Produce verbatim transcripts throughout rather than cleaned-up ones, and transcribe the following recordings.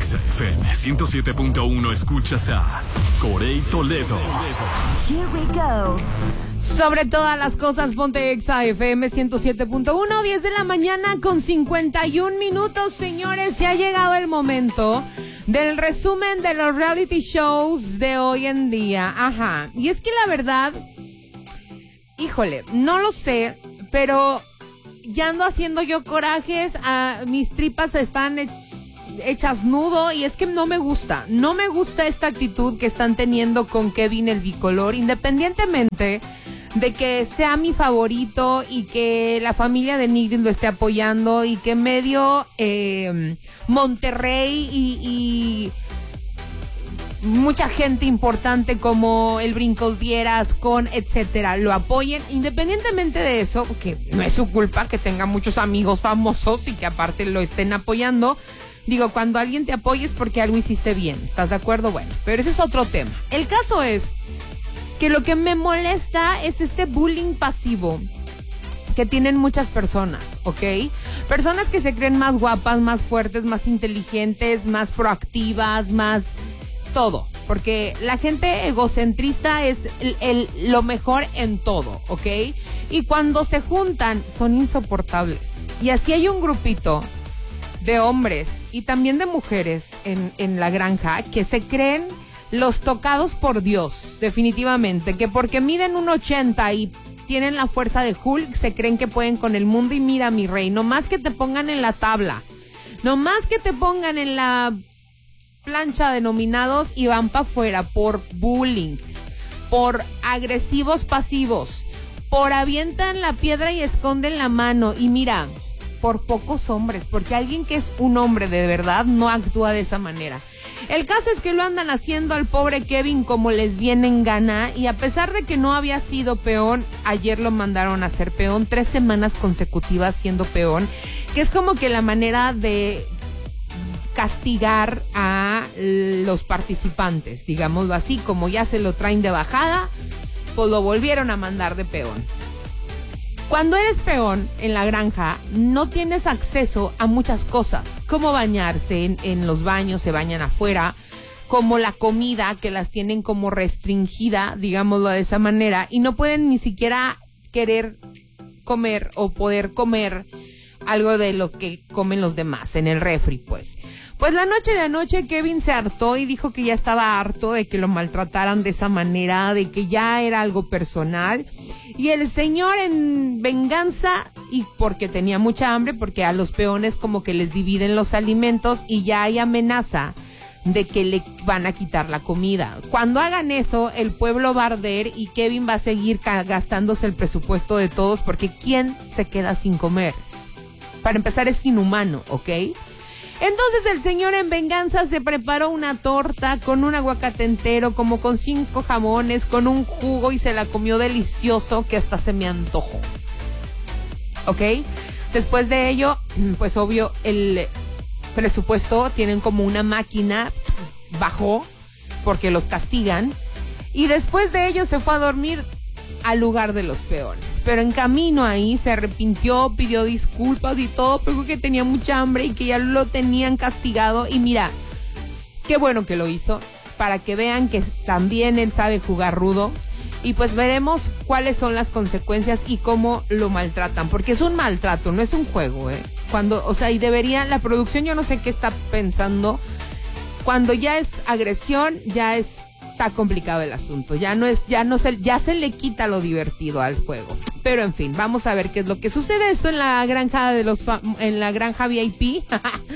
Exa F M ciento siete punto uno escuchas a Corey Toledo. Here we go. Sobre todas las cosas, ponte Exa F M ciento siete punto uno, diez de la mañana con cincuenta y un minutos, señores. Ya ha llegado el momento del resumen de los reality shows de hoy en día. Ajá. Y es que la verdad, híjole, no lo sé, pero ya ando haciendo yo corajes. A mis tripas están hechas nudo y es que no me gusta. No me gusta esta actitud que están teniendo con Kevin el bicolor, independientemente de que sea mi favorito y que la familia de Nigris lo esté apoyando y que medio eh, Monterrey y, y mucha gente importante como el Brincos Dieras, con etcétera, lo apoyen. Independientemente de eso, que no es su culpa que tenga muchos amigos famosos y que aparte lo estén apoyando. Digo, cuando alguien te apoya es porque algo hiciste bien, ¿estás de acuerdo? Bueno, pero ese es otro tema. El caso es que lo que me molesta es este bullying pasivo que tienen muchas personas, ¿ok? Personas que se creen más guapas, más fuertes, más inteligentes, más proactivas, más todo. Porque la gente egocentrista es el, el, lo mejor en todo, ¿ok? Y cuando se juntan son insoportables. Y así hay un grupito de hombres y también de mujeres en, en la granja que se creen los tocados por Dios, definitivamente, que porque miden un ochenta y tienen la fuerza de Hulk, se creen que pueden con el mundo. Y mira, mi rey, no más que te pongan en la tabla, no más que te pongan en la plancha de nominados y van para afuera por bullying, por agresivos pasivos, por avientan la piedra y esconden la mano. Y mira, por pocos hombres, porque alguien que es un hombre de verdad no actúa de esa manera. El caso es que lo andan haciendo al pobre Kevin como les viene en gana, y a pesar de que no había sido peón, ayer lo mandaron a ser peón, tres semanas consecutivas siendo peón, que es como que la manera de castigar a los participantes, digámoslo así, como ya se lo traen de bajada, pues lo volvieron a mandar de peón. Cuando eres peón en la granja, no tienes acceso a muchas cosas, como bañarse en, en los baños, se bañan afuera, como la comida, que las tienen como restringida, digámoslo de esa manera, y no pueden ni siquiera querer comer o poder comer algo de lo que comen los demás en el refri, pues. Pues la noche de anoche Kevin se hartó y dijo que ya estaba harto de que lo maltrataran de esa manera, de que ya era algo personal. Y el señor, en venganza, y porque tenía mucha hambre, porque a los peones como que les dividen los alimentos y ya hay amenaza de que le van a quitar la comida. Cuando hagan eso, el pueblo va a arder y Kevin va a seguir gastándose el presupuesto de todos, porque ¿quién se queda sin comer? Para empezar, es inhumano, ¿ok? Entonces el señor en venganza se preparó una torta con un aguacate entero, como con cinco jamones, con un jugo, y se la comió delicioso que hasta se me antojó. ¿Ok? Después de ello, pues obvio, el presupuesto, tienen como una máquina, bajó porque los castigan. Y después de ello se fue a dormir al lugar de los peones. Pero en camino ahí se arrepintió, pidió disculpas y todo, pero que tenía mucha hambre y que ya lo tenían castigado. Y mira, qué bueno que lo hizo, para que vean que también él sabe jugar rudo. Y pues veremos cuáles son las consecuencias y cómo lo maltratan, porque es un maltrato, no es un juego, ¿eh? Cuando, o sea, y debería, la producción, yo no sé qué está pensando. Cuando ya es agresión, ya es, está complicado el asunto, ya no es, ya no se, ya se le quita lo divertido al juego. Pero en fin, vamos a ver qué es lo que sucede. Esto en la granja de los fa- en la granja V I P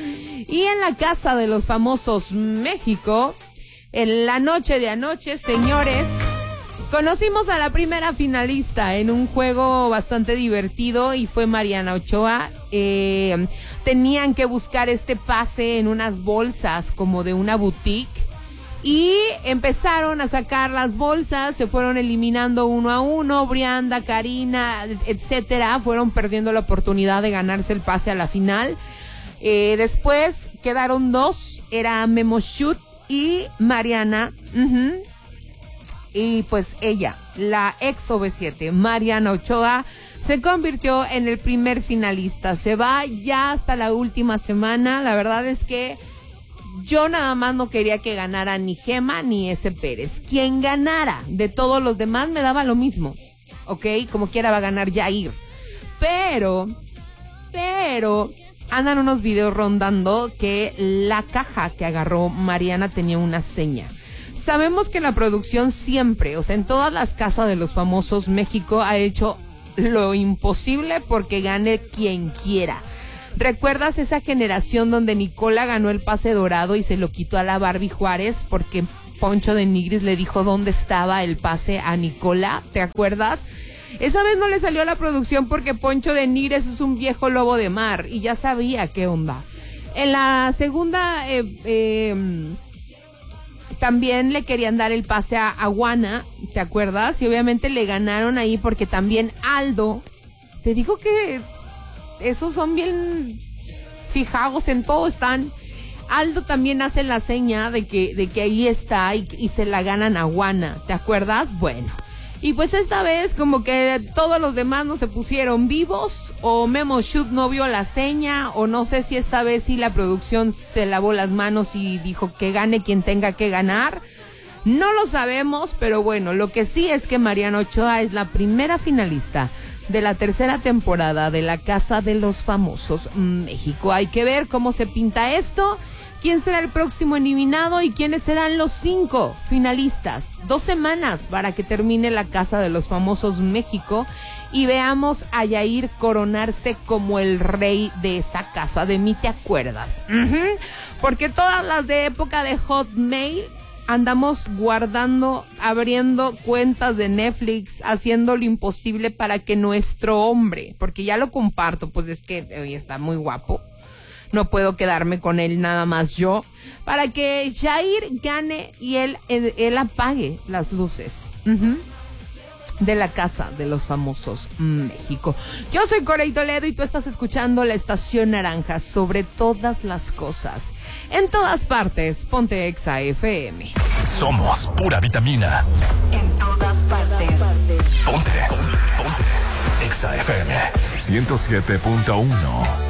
y en la casa de los famosos México. En la noche de anoche, señores, conocimos a la primera finalista en un juego bastante divertido y fue Mariana Ochoa. Eh, tenían que buscar este pase en unas bolsas como de una boutique. Y empezaron a sacar las bolsas, se fueron eliminando uno a uno, Brianda, Karina, etcétera, fueron perdiendo la oportunidad de ganarse el pase a la final. Eh, después quedaron dos, era Memo Shoot y Mariana, uh-huh. Y pues ella, la ex O V siete, Mariana Ochoa, se convirtió en el primer finalista. Se va ya hasta la última semana. La verdad es que yo nada más no quería que ganara ni Gema ni ese Pérez. Quien ganara de todos los demás me daba lo mismo, ¿ok? Como quiera va a ganar Yair. Pero, pero, andan unos videos rondando que la caja que agarró Mariana tenía una seña. Sabemos que la producción siempre, o sea, en todas las casas de los famosos, México ha hecho lo imposible porque gane quien quiera. ¿Recuerdas esa generación donde Nicola ganó el pase dorado y se lo quitó a la Barbie Juárez porque Poncho de Nigris le dijo dónde estaba el pase a Nicola? ¿Te acuerdas? Esa vez no le salió a la producción porque Poncho de Nigris es un viejo lobo de mar y ya sabía qué onda. En la segunda eh, eh, también le querían dar el pase a Aguana, ¿te acuerdas? Y obviamente le ganaron ahí porque también Aldo, te digo que esos son bien fijados, en todo están. Aldo también hace la seña de que, de que ahí está y, y se la ganan a Aguana, ¿te acuerdas? Bueno, y pues esta vez como que todos los demás no se pusieron vivos, o Memo Shoot no vio la seña, o no sé si esta vez sí la producción se lavó las manos y dijo que gane quien tenga que ganar. No lo sabemos, pero bueno, lo que sí es que Mariana Ochoa es la primera finalista de la tercera temporada de La Casa de los Famosos México. Hay que ver cómo se pinta esto, quién será el próximo eliminado y quiénes serán los cinco finalistas. Dos semanas para que termine La Casa de los Famosos México y veamos a Yair coronarse como el rey de esa casa. De mí te acuerdas. Uh-huh. Porque todas las de época de Hotmail andamos guardando, abriendo cuentas de Netflix, haciendo lo imposible para que nuestro hombre, porque ya lo comparto, pues es que hoy está muy guapo, no puedo quedarme con él nada más yo, para que Jair gane y él, él, él apague las luces uh-huh, de La Casa de los Famosos México. Yo soy Corey Toledo y tú estás escuchando la Estación Naranja, sobre todas las cosas. En todas partes, ponte Exa F M. Somos pura vitamina. En todas partes. Ponte, ponte, ponte. Exa F M ciento siete punto uno.